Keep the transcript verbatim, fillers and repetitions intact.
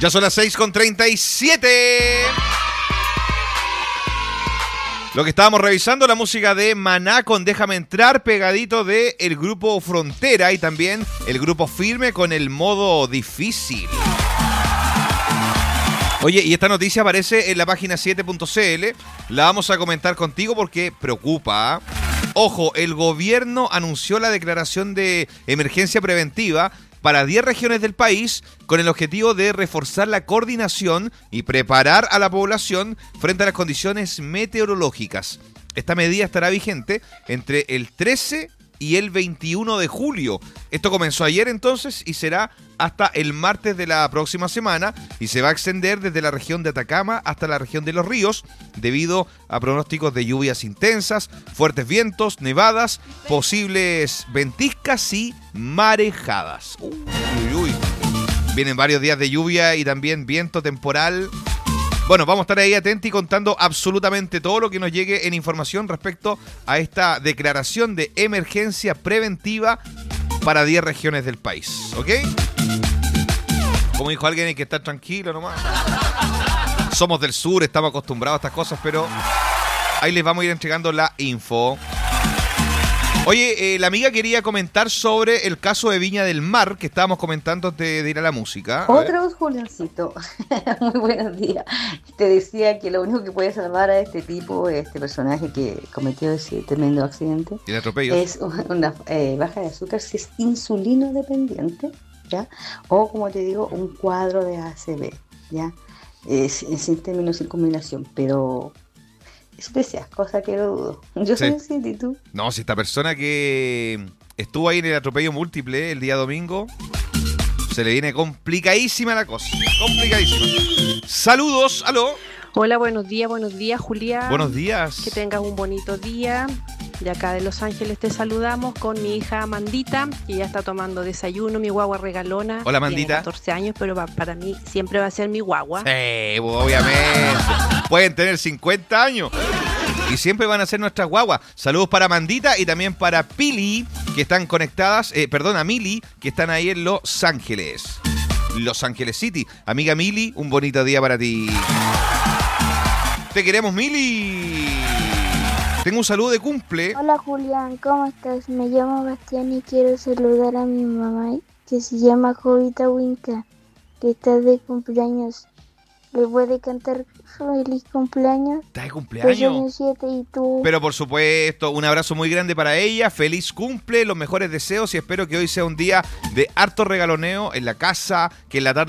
Ya son las seis con treinta y siete. Lo que estábamos revisando, la música de Maná con Déjame Entrar, pegadito de el grupo Frontera y también el grupo Firme con el modo difícil. Oye, y esta noticia aparece en la página siete punto c l. La vamos a comentar contigo porque preocupa. Ojo, el gobierno anunció la declaración de emergencia preventiva para diez regiones del país con el objetivo de reforzar la coordinación y preparar a la población frente a las condiciones meteorológicas. Esta medida estará vigente entre el trece y el veintiuno de julio. Esto comenzó ayer entonces y será hasta el martes de la próxima semana y se va a extender desde la región de Atacama hasta la región de Los Ríos debido a pronósticos de lluvias intensas, fuertes vientos, nevadas, posibles ventiscas y marejadas. Uy, uy, uy. Vienen varios días de lluvia y también viento temporal. Bueno, vamos a estar ahí atentos y contando absolutamente todo lo que nos llegue en información respecto a esta declaración de emergencia preventiva para diez regiones del país, ¿ok? Como dijo alguien, hay que estar tranquilo nomás. Somos del sur, estamos acostumbrados a estas cosas, pero ahí les vamos a ir entregando la info. Oye, eh, la amiga quería comentar sobre el caso de Viña del Mar, que estábamos comentando antes de ir a la música. Otro Juliancito. Muy buenos días. Te decía que lo único que puede salvar a este tipo, este personaje que cometió ese tremendo accidente, ¿Y el atropello? es una eh, baja de azúcar si es insulino dependiente, ¿ya? O, como te digo, un cuadro de A C V, ¿ya? Eh, sin términos sin combinación, pero especias, cosa que lo dudo. Yo soy Sí. así, ¿y tú? No, si esta persona que estuvo ahí en el atropello múltiple el día domingo, se le viene complicadísima la cosa. Complicadísima. Saludos, aló. Hola, buenos días, buenos días, Julián. Buenos días. Que tengas un bonito día. De acá de Los Ángeles te saludamos con mi hija Amandita, que ya está tomando desayuno, mi guagua regalona. Hola, Amandita. Tiene catorce años, pero va- para mí siempre va a ser mi guagua. Sí, obviamente. Pueden tener cincuenta años y siempre van a ser nuestras guaguas. Saludos para Mandita y también para Pili, que están conectadas, eh, perdón, a Mili, que están ahí en Los Ángeles. Los Ángeles City. Amiga Mili, un bonito día para ti. Te queremos, Mili. Tengo un saludo de cumple. Hola Julián, ¿cómo estás? Me llamo Bastián y quiero saludar a mi mamá que se llama Jovita Winca, que está de cumpleaños. ¿Le puede cantar feliz cumpleaños? Está de Pues cumpleaños. año siete y tú. Pero por supuesto, un abrazo muy grande para ella. Feliz cumple, los mejores deseos y espero que hoy sea un día de harto regaloneo en la casa, que en la tarde